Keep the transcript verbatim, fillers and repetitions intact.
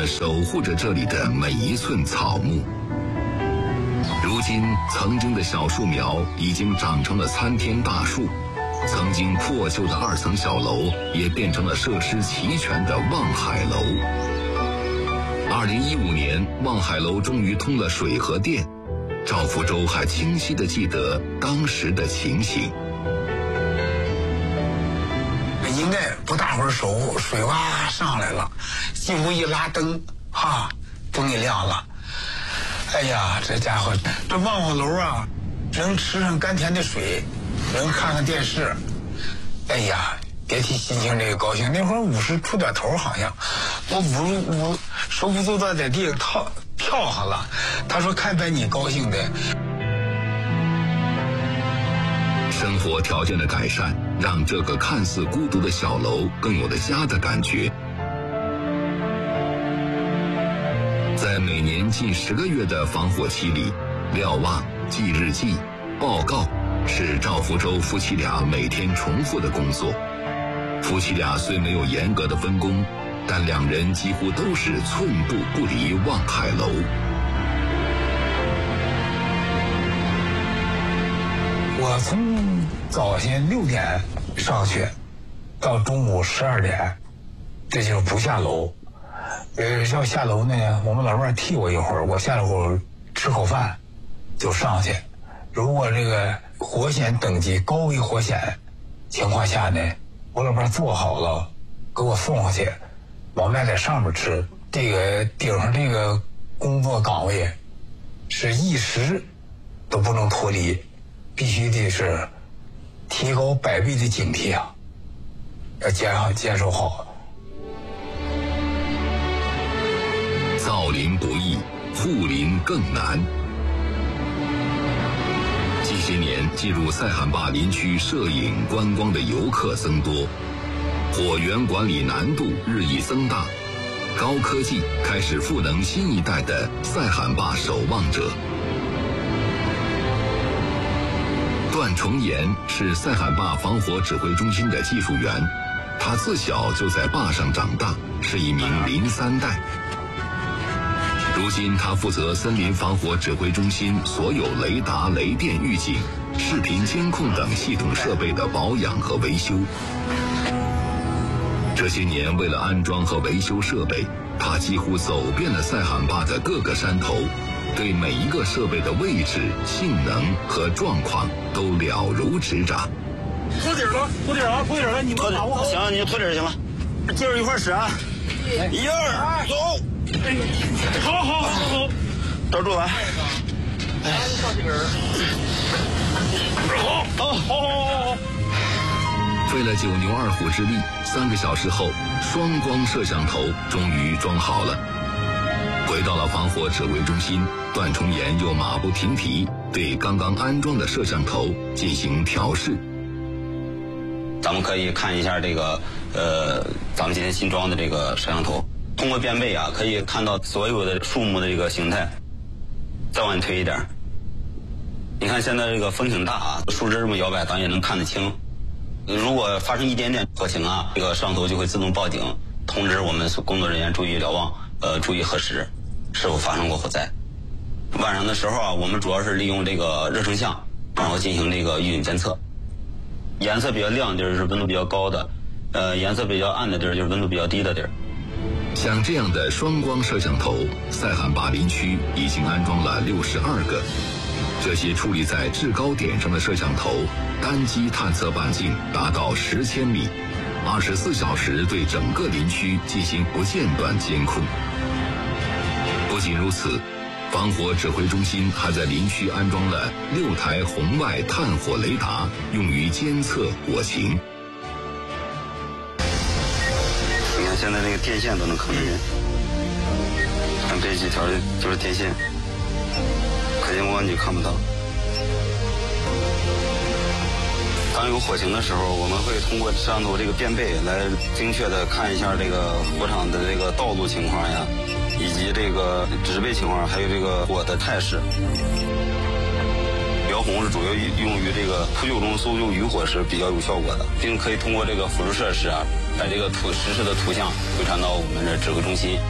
们守护着这里的每一寸草木。如今，曾经的小树苗已经长成了参天大树，曾经破旧的二层小楼也变成了设施齐全的望海楼。二零一五年，望海楼终于通了水和电，赵福洲还清晰地记得当时的情形。 应该不大会儿手水哇上来了，进屋一拉灯，哈，灯一亮了。哎呀，这家伙，这望望楼啊，能吃上甘甜的水，能看看电视。哎呀，别提心情这个高兴。那会儿五十出点头，好像我五五手扶都到在地上跳跳上了。他说看把你高兴的。 生活条件的改善，让这个看似孤独的小楼更有了家的感觉。在每年近十个月的防火期里，瞭望、记日记、报告是赵福洲夫妻俩每天重复的工作。夫妻俩虽没有严格的分工，但两人几乎都是寸步不离望海楼。 我从早先六点上去，到中午十二点，这就是不下楼。呃，要下楼呢，我们老伴替我一会儿，我下了会儿吃口饭，就上去。如果这个火险等级高于火险情况下呢，我老伴做好了，给我送上去，我们俩在上面吃。这个顶上这个工作岗位，是一时都不能脱离，必须得是提高百倍的警惕啊，要坚好坚守好。 造林不易，护林更难。近些年，进入塞罕坝林区摄影观光的游客增多，火源管理难度日益增大，高科技开始赋能新一代的塞罕坝守望者。段崇岩是塞罕坝防火指挥中心的技术员，他自小就在坝上长大，是一名林三代。如今他负责森林防火指挥中心所有雷达、雷电预警、视频监控等系统设备的保养和维修。这些年，为了安装和维修设备，他几乎走遍了塞罕坝的各个山头，对每一个设备的位置、性能和状况都了如指掌。 铺底了，铺底了，铺底了，你们把握好。 行，你铺底行了。接着一块使啊！一二，走！ 好好好好， 抓住了。 哎，上这根儿。好，好，好，好，好。 费了九牛二虎之力，三个小时后，双光摄像头终于装好了。回到了防火指挥中心，段崇岩又马不停蹄对刚刚安装的摄像头进行调试。 咱们可以看一下这个，呃，咱们今天新装的这个摄像头，通过变倍啊，可以看到所有的树木的这个形态。再往前推一点，你看现在这个风挺大啊，树枝这么摇摆，咱也能看得清。如果发生一点点火情啊，这个摄像头就会自动报警，通知我们工作人员注意瞭望，呃，注意核实是否发生过火灾。晚上的时候啊，我们主要是利用这个热成像，然后进行这个预警监测。颜色比较亮的地儿是温度比较高的，呃，颜色比较暗的地儿就是温度比较低的地儿。 像这样的双光摄像头，塞罕坝林区已经安装了六十二个。这些矗立在制高点上的摄像头，单机探测半径达到十千米，二十四小时对整个林区进行不间断监控。不仅如此，防火指挥中心还在林区安装了六台红外探火雷达，用于监测火情。 你看现在那个电线都能看得见，看这几条就是电线，可见光你看不到。当有火情的时候，我们会通过摄像头这个变倍来精确的看一下这个火场的这个道路情况呀，以及这个植被情况，还有这个火的态势。标红是主要用于这个扑救中搜救余火时比较有效果的，并可以通过这个辅助设施啊，把这个图实时的图像回传到我们的指挥中心。